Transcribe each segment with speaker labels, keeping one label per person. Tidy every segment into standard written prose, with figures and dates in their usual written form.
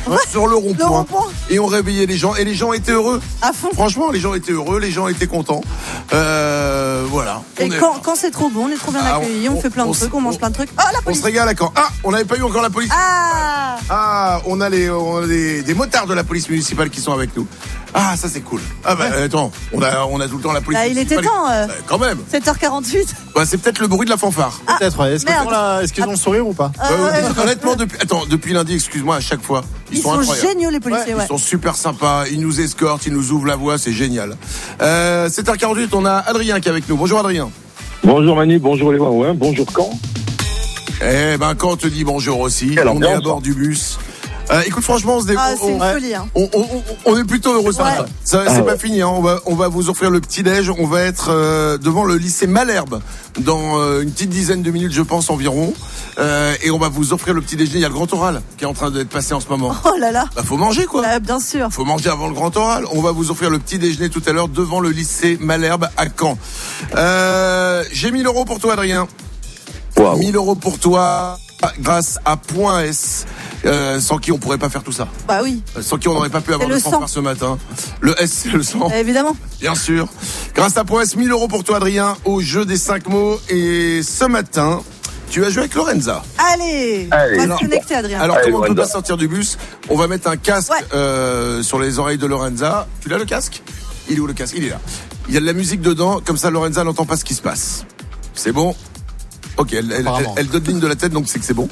Speaker 1: sur le
Speaker 2: Le
Speaker 1: rond-point.
Speaker 2: rond-point.
Speaker 1: Et on réveillait les gens. Et les gens étaient heureux.
Speaker 2: À fond.
Speaker 1: Franchement, les gens étaient heureux, les gens étaient contents. Voilà.
Speaker 2: Et quand c'est trop bon, on est trop bien accueillis, on fait plein de trucs, on mange plein de trucs. Oh, la
Speaker 1: On
Speaker 2: police.
Speaker 1: se régale à Caen. Ah, on n'avait pas eu encore la police. On a des motards de la police municipale qui sont avec nous. Ah, ça c'est cool. Ah bah attends, on a tout le temps la police
Speaker 2: Il était
Speaker 1: municipale.
Speaker 2: temps.
Speaker 1: Quand même.
Speaker 2: 7h48.
Speaker 1: Bah, c'est peut-être le bruit de la fanfare.
Speaker 3: Peut-être, ouais. Est-ce qu'ils ont le sourire ou pas?
Speaker 1: Honnêtement, depuis lundi, excuse-moi, à chaque fois, ils sont incroyables.
Speaker 2: Géniaux les policiers,
Speaker 1: Ils sont super sympas, ils nous escortent, ils nous ouvrent la voie, c'est génial. 7h48, on a Adrien qui est avec nous. Bonjour Adrien.
Speaker 4: Bonjour Manu, bonjour les Wawins, bonjour Caen.
Speaker 1: Eh ben, quand on te dit bonjour aussi,
Speaker 4: Quelle
Speaker 1: on est
Speaker 4: ambiance,
Speaker 1: à bord du bus. Écoute, franchement,
Speaker 2: c'est une folie. Hein.
Speaker 1: on est plutôt heureux ça.
Speaker 2: Ouais.
Speaker 1: C'est pas fini. Hein. On va vous offrir le petit déj. On va être devant le lycée Malherbe dans une petite dizaine de minutes, je pense environ. Et on va vous offrir le petit déjeuner. Il y a le grand oral qui est en train d'être passé en ce moment.
Speaker 2: Oh là là.
Speaker 1: Bah, faut manger quoi.
Speaker 2: Bien sûr.
Speaker 1: Faut manger avant le grand oral. On va vous offrir le petit déjeuner tout à l'heure devant le lycée Malherbe à Caen. J'ai 1 000 € pour toi, Adrien.
Speaker 4: Wow.
Speaker 1: 1 000 € pour toi grâce à Point S. Sans qui on pourrait pas faire tout ça.
Speaker 2: Bah oui.
Speaker 1: Sans qui on n'aurait pas pu avoir
Speaker 2: le
Speaker 1: le fanfare
Speaker 2: sang.
Speaker 1: ce matin. Le S, c'est le sang.
Speaker 2: Évidemment.
Speaker 1: Bien sûr. Grâce à Point S, 1 000 € pour toi, Adrien, au jeu des 5 mots. Et ce matin, tu vas jouer avec Lorenza.
Speaker 2: Allez. On va se connecter, Adrien.
Speaker 1: Alors, comme on ne peut
Speaker 4: Lorenza.
Speaker 1: pas sortir du bus, on va mettre un casque sur les oreilles de Lorenza. Tu l'as le casque? Il est où le casque? Il est là. Il y a de la musique dedans, comme ça Lorenza n'entend pas ce qui se passe. C'est bon? Ok, elle donne ligne de la tête, donc c'est que c'est bon.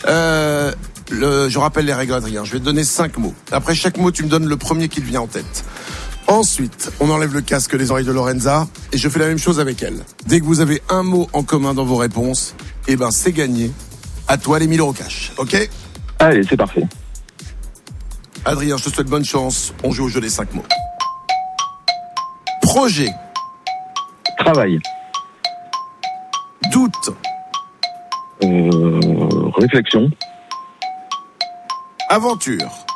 Speaker 1: Je rappelle les règles, Adrien. Je vais te donner 5 mots. Après chaque mot, tu me donnes le premier qui te vient en tête. Ensuite, on enlève le casque des oreilles de Lorenza et je fais la même chose avec elle. Dès que vous avez un mot en commun dans vos réponses, eh ben c'est gagné. À toi les 1 000 € cash, ok?
Speaker 4: Allez, c'est parfait.
Speaker 1: Adrien, je te souhaite bonne chance. On joue au jeu des 5 mots. Projet.
Speaker 4: Travail.
Speaker 1: Doute.
Speaker 4: Réflexion.
Speaker 1: Aventure.